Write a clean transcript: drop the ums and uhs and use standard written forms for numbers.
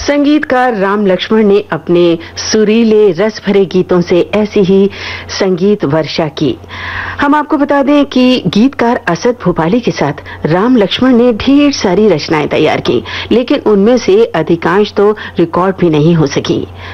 संगीतकार राम लक्ष्मण ने अपने सुरीले रस भरे गीतों से ऐसी ही संगीत वर्षा की। हम आपको बता दें कि गीतकार असद भोपाली के साथ राम लक्ष्मण ने ढेर सारी रचनाएं तैयार की, लेकिन उनमें से अधिकांश तो रिकॉर्ड भी नहीं हो सकी।